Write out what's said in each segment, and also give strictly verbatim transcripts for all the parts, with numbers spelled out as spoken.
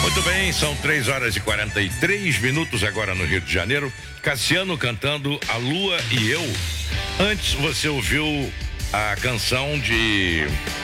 Muito bem, são três horas e quarenta e três minutos agora no Rio de Janeiro. Cassiano cantando A Lua e Eu. Antes você ouviu a canção de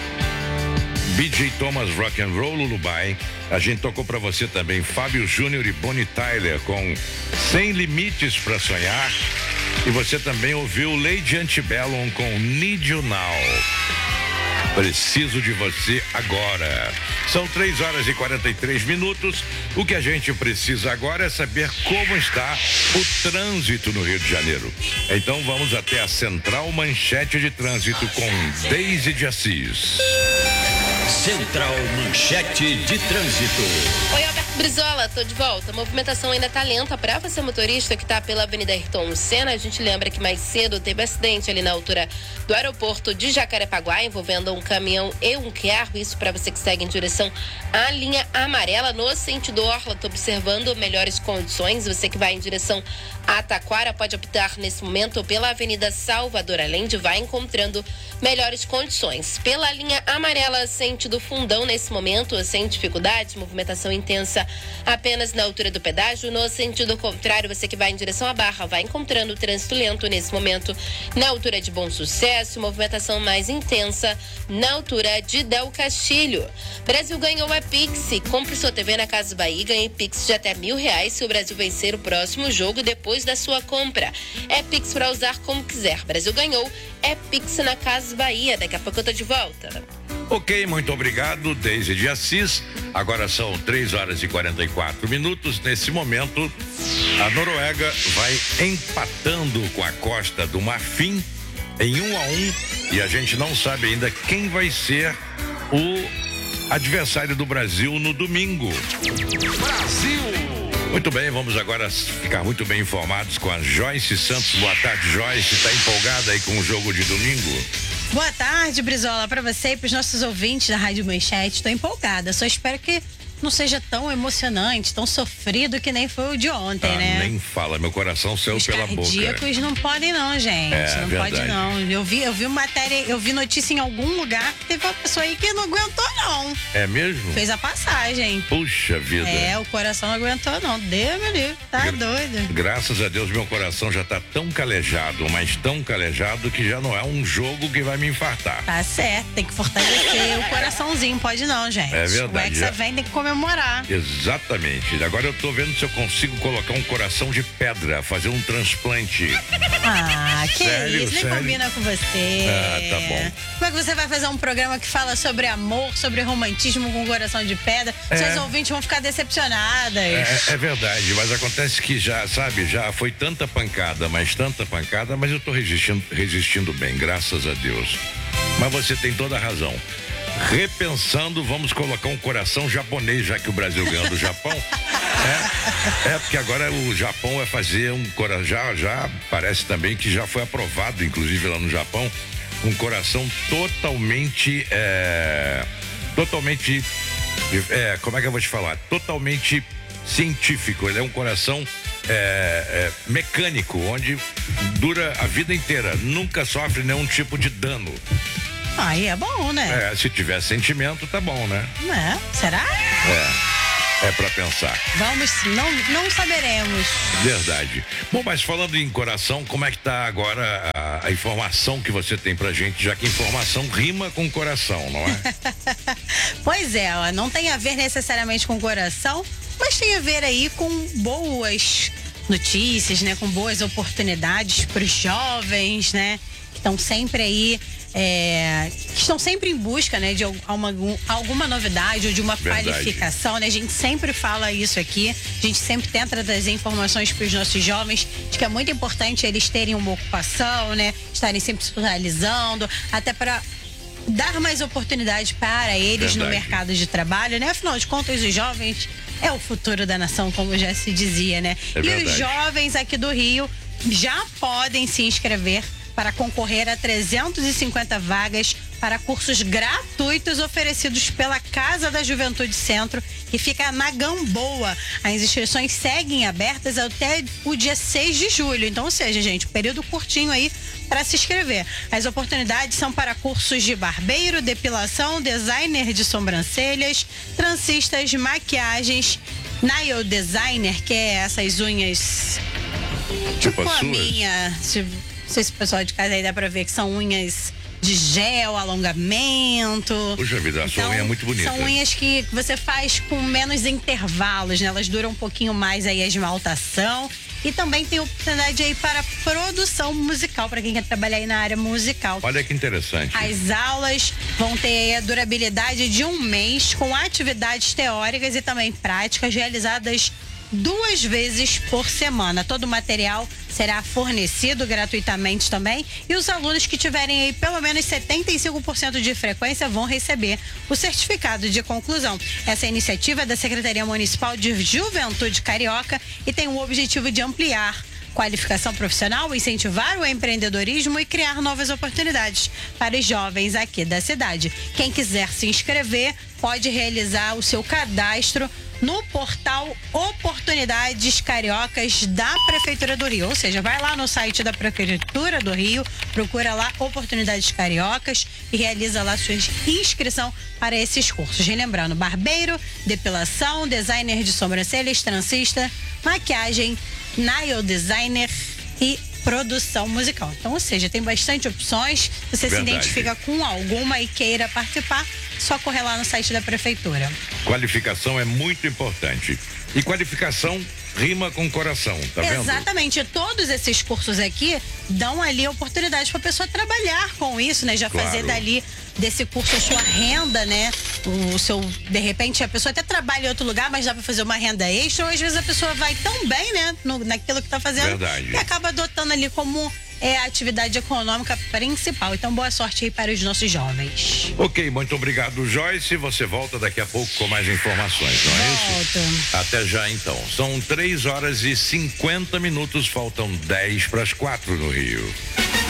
B J Thomas, Rock and Roll Lullaby. A gente tocou pra você também Fábio Júnior e Bonnie Tyler com Sem Limites pra Sonhar. E você também ouviu Lady Antebellum com Need You Now. Preciso de você agora. São três horas e quarenta e três minutos. O que a gente precisa agora é saber como está o trânsito no Rio de Janeiro. Então vamos até a Central Manchete de Trânsito com Deise de Assis. Central Manchete de Trânsito. Oi, Alberto Brizola, tô de volta. A movimentação ainda tá lenta para você, motorista, que tá pela Avenida Ayrton Senna. A gente lembra que mais cedo teve acidente ali na altura do aeroporto de Jacarepaguá, envolvendo um caminhão e um carro. Isso para você que segue em direção à linha amarela. No sentido Orla, tô observando melhores condições. Você que vai em direção a Taquara pode optar nesse momento pela Avenida Salvador Allende, vai encontrando melhores condições. Pela linha amarela, sentido Fundão, nesse momento, sem dificuldades, movimentação intensa apenas na altura do pedágio. No sentido contrário, você que vai em direção à Barra, vai encontrando trânsito lento nesse momento na altura de Bom Sucesso, movimentação mais intensa na altura de Del Castilho. Brasil ganhou a Pix. Compre sua T V na Casa Bahia e ganhe Pix de até mil reais se o Brasil vencer o próximo jogo depois da sua compra. É Pix para usar como quiser. Brasil ganhou, é Pix na Casa Bahia. Daqui a pouco eu tô de volta. Ok, muito obrigado, Deise de Assis. Agora são três horas e quarenta e quatro minutos. Nesse momento, a Noruega vai empatando com a Costa do Marfim em um a um e a gente não sabe ainda quem vai ser o adversário do Brasil no domingo. Brasil! Muito bem, vamos agora ficar muito bem informados com a Joyce Santos. Boa tarde, Joyce. Está empolgada aí com o jogo de domingo? Boa tarde, Brizola, para você e para os nossos ouvintes da Rádio Manchete. Estou empolgada, só espero que não seja tão emocionante, tão sofrido que nem foi o de ontem, ah, né? Nem fala, meu coração saiu Os pela boca. Os cardíacos não podem não, gente, é, não verdade. pode não. Eu vi, eu vi matéria, eu vi notícia em algum lugar que teve uma pessoa aí que não aguentou não. É mesmo? Fez a passagem. Puxa vida. É, o coração não aguentou não, Deus me livre, tá Gra doido. Graças a Deus meu coração já tá tão calejado, mas tão calejado que já não é um jogo que vai me infartar. Tá certo, tem que fortalecer o coraçãozinho, pode não, gente. É verdade. O Hexa vem, tem que comemorar. Exatamente. Agora eu tô vendo se eu consigo colocar um coração de pedra, fazer um transplante. Ah, que sério, isso, nem sério? combina com você. Ah, tá bom. Como é que você vai fazer um programa que fala sobre amor, sobre romantismo com coração de pedra? É. Seus ouvintes vão ficar decepcionadas. É, é verdade, mas acontece que já, sabe, já foi tanta pancada, mas tanta pancada, mas eu tô resistindo, resistindo bem, graças a Deus. Mas você tem toda a razão. Repensando, vamos colocar um coração japonês, já que o Brasil ganhou do Japão. É, é porque agora o Japão vai fazer um coração, já, já parece também que já foi aprovado, inclusive lá no Japão, um coração totalmente, é, totalmente, é, como é que eu vou te falar? Totalmente científico. Ele é um coração é, é, mecânico, onde dura a vida inteira, nunca sofre nenhum tipo de dano. Aí é bom, né? É, se tiver sentimento, tá bom, né? É, será? É, é pra pensar. Vamos, não, não saberemos. Verdade. Bom, mas falando em coração, como é que tá agora a, a informação que você tem pra gente, já que informação rima com coração, não é? Pois é, ó, não tem a ver necessariamente com coração, mas tem a ver aí com boas notícias, né? Com boas oportunidades pros jovens, né? Que estão sempre aí É, que estão sempre em busca, né, de alguma, alguma novidade ou de uma Verdade. qualificação, né? A gente sempre fala isso aqui, a gente sempre tenta trazer informações para os nossos jovens de que é muito importante eles terem uma ocupação, né? Estarem sempre se realizando, até para dar mais oportunidade para eles Verdade. no mercado de trabalho, né? Afinal de contas, os jovens é o futuro da nação, como já se dizia, né? É e verdade. os jovens aqui do Rio já podem se inscrever para concorrer a trezentas e cinquenta vagas para cursos gratuitos oferecidos pela Casa da Juventude Centro, que fica na Gamboa. As inscrições seguem abertas até o dia seis de julho. Então, ou seja, gente, um período curtinho aí para se inscrever. As oportunidades são para cursos de barbeiro, depilação, designer de sobrancelhas, trancistas, maquiagens, nail designer, que é essas unhas Tipo tipo as a suas? minha. Se, não sei se o pessoal de casa aí dá pra ver que são unhas de gel, alongamento. Puxa vida, a sua unha é muito bonita. São unhas que você faz com menos intervalos, né? Elas duram um pouquinho mais aí a esmaltação. E também tem oportunidade aí para produção musical, para quem quer trabalhar aí na área musical. Olha que interessante. As aulas vão ter a durabilidade de um mês, com atividades teóricas e também práticas realizadas duas vezes por semana. Todo o material será fornecido gratuitamente também, e os alunos que tiverem aí pelo menos setenta e cinco por cento de frequência vão receber o certificado de conclusão. Essa iniciativa é da Secretaria Municipal de Juventude Carioca e tem o objetivo de ampliar qualificação profissional, incentivar o empreendedorismo e criar novas oportunidades para os jovens aqui da cidade. Quem quiser se inscrever pode realizar o seu cadastro no portal Oportunidades Cariocas da Prefeitura do Rio. Ou seja, vai lá no site da Prefeitura do Rio, procura lá Oportunidades Cariocas e realiza lá sua inscrição para esses cursos. Relembrando, barbeiro, depilação, designer de sobrancelhas, transista, maquiagem, nail designer e produção musical. Então, ou seja, tem bastante opções. Se você Verdade. se identifica com alguma e queira participar, só correr lá no site da Prefeitura. Qualificação é muito importante. E qualificação rima com coração, tá vendo? Exatamente. Todos esses cursos aqui dão ali oportunidade para a pessoa trabalhar com isso, né? Já Claro. fazer dali desse curso a sua renda, né? O seu, de repente, a pessoa até trabalha em outro lugar, mas dá para fazer uma renda extra, ou às vezes a pessoa vai tão bem, né? No, naquilo que tá fazendo. Verdade. E acaba adotando ali como é a atividade econômica principal. Então, boa sorte aí para os nossos jovens. Ok, muito obrigado, Joyce. Você volta daqui a pouco com mais informações, não é isso? Volto. Até já, então. São três horas e cinquenta minutos, faltam dez para as quatro no Rio.